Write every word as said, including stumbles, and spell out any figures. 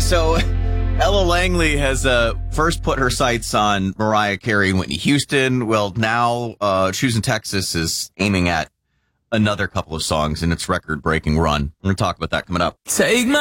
So Ella Langley has uh, first put her sights on Mariah Carey and Whitney Houston. Well, now uh, Choosing Texas is aiming at another couple of songs in its record-breaking run. We're going to talk about that coming up. Take my